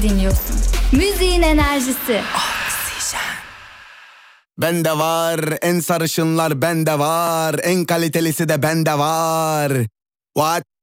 dinliyorsun. Müziğin enerjisi. Bende var en sarışınlar, bende var en kalitelisi de bende var. What?